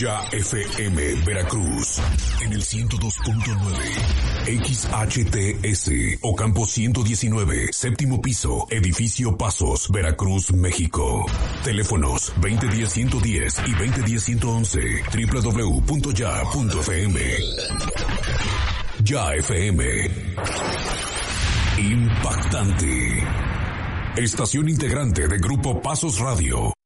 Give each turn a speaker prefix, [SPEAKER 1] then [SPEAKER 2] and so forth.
[SPEAKER 1] Ya FM Veracruz en el 102.9 XHTS Ocampo 119, séptimo piso, edificio Pasos, Veracruz, México. Teléfonos 2010-110 y 2010-111, www.ya.fm. Ya FM. Impactante. Estación integrante de Grupo Pasos Radio.